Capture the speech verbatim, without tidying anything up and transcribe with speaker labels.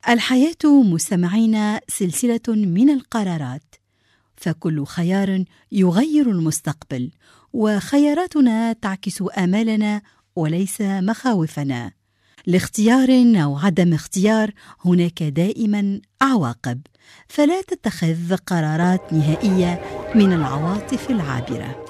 Speaker 1: الحياة مستمعين سلسلة من القرارات، فكل خيار يغير المستقبل، وخياراتنا تعكس آمالنا وليس مخاوفنا. لاختيار أو عدم اختيار هناك دائما عواقب، فلا تتخذ قرارات نهائية من العواطف العابرة.